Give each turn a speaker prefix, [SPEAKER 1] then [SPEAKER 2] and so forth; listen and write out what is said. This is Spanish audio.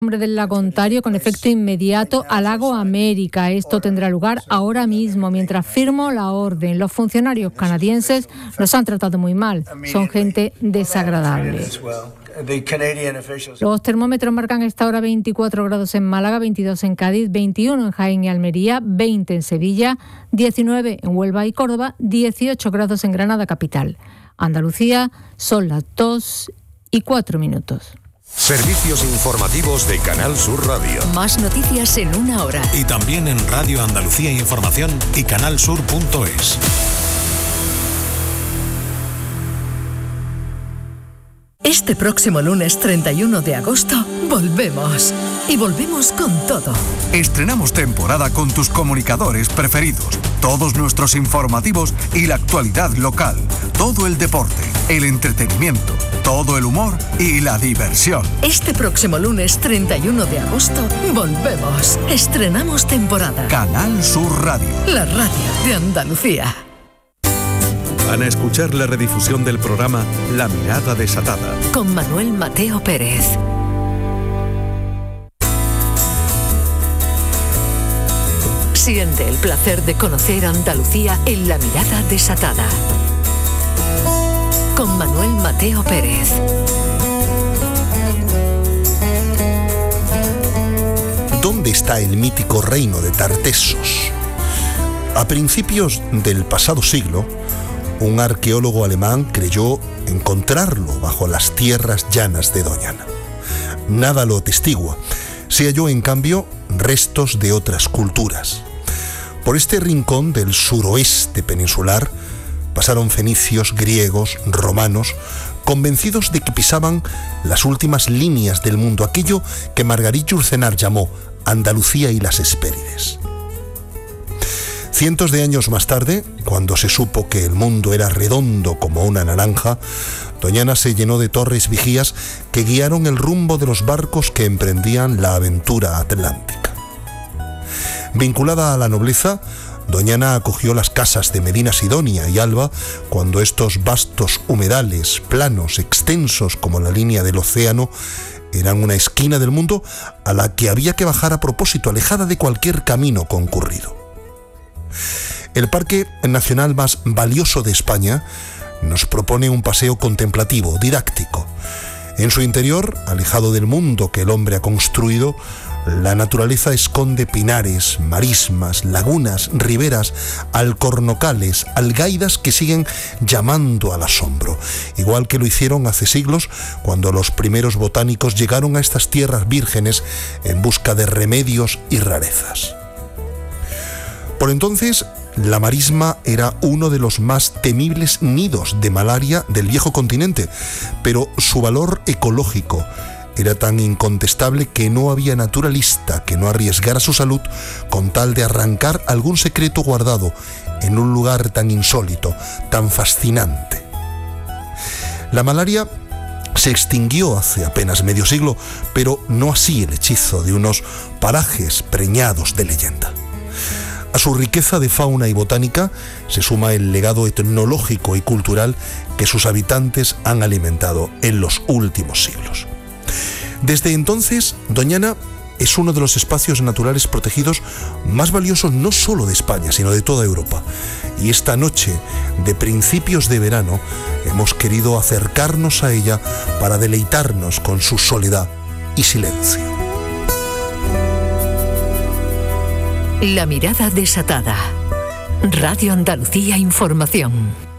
[SPEAKER 1] Del lago Ontario con efecto inmediato al lago América. Esto tendrá lugar ahora mismo, mientras firmo la orden. Los funcionarios canadienses nos han tratado muy mal. Son gente desagradable. Los termómetros marcan esta hora 24 grados en Málaga, 22 en Cádiz, 21 en Jaén y Almería, 20 en Sevilla, 19 en Huelva y Córdoba, 18 grados en Granada capital. Andalucía, son las 2:04.
[SPEAKER 2] Servicios informativos de Canal Sur Radio.
[SPEAKER 3] Más noticias en una hora.
[SPEAKER 4] Y también en Radio Andalucía Información y canalsur.es.
[SPEAKER 3] Este próximo lunes 31 de agosto volvemos. Y volvemos con todo.
[SPEAKER 5] Estrenamos temporada con tus comunicadores preferidos, todos nuestros informativos y la actualidad local, todo el deporte, el entretenimiento, todo el humor y la diversión.
[SPEAKER 3] Este próximo lunes 31 de agosto volvemos. Estrenamos temporada.
[SPEAKER 5] Canal Sur Radio.
[SPEAKER 3] La radio de Andalucía.
[SPEAKER 2] Van a escuchar la redifusión del programa La Mirada Desatada.
[SPEAKER 3] Con Manuel Mateo Pérez. Siente el placer de conocer Andalucía en La Mirada Desatada. Con Manuel Mateo Pérez.
[SPEAKER 6] ¿Dónde está el mítico reino de Tartessos? A principios del pasado siglo, un arqueólogo alemán creyó encontrarlo bajo las tierras llanas de Doñana. Nada lo atestigua. Se halló, en cambio, restos de otras culturas. Por este rincón del suroeste peninsular pasaron fenicios, griegos, romanos, convencidos de que pisaban las últimas líneas del mundo, aquello que Margarit Yourcenar llamó Andalucía y las Hespérides. Cientos de años más tarde, cuando se supo que el mundo era redondo como una naranja, Doñana se llenó de torres vigías que guiaron el rumbo de los barcos que emprendían la aventura atlántica. Vinculada a la nobleza, Doñana acogió las casas de Medina Sidonia y Alba cuando estos vastos humedales, planos, extensos como la línea del océano, eran una esquina del mundo a la que había que bajar a propósito, alejada de cualquier camino concurrido. El parque nacional más valioso de España nos propone un paseo contemplativo, didáctico. En su interior, alejado del mundo que el hombre ha construido, la naturaleza esconde pinares, marismas, lagunas, riberas, alcornocales, algaidas que siguen llamando al asombro, igual que lo hicieron hace siglos cuando los primeros botánicos llegaron a estas tierras vírgenes en busca de remedios y rarezas. Por entonces, la marisma era uno de los más temibles nidos de malaria del viejo continente, pero su valor ecológico era tan incontestable que no había naturalista que no arriesgara su salud con tal de arrancar algún secreto guardado en un lugar tan insólito, tan fascinante. La malaria se extinguió hace apenas medio siglo, pero no así el hechizo de unos parajes preñados de leyenda. A su riqueza de fauna y botánica se suma el legado etnológico y cultural que sus habitantes han alimentado en los últimos siglos. Desde entonces, Doñana es uno de los espacios naturales protegidos más valiosos no solo de España, sino de toda Europa. Y esta noche, de principios de verano, hemos querido acercarnos a ella para deleitarnos con su soledad y silencio.
[SPEAKER 3] La Mirada Desatada. Radio Andalucía Información.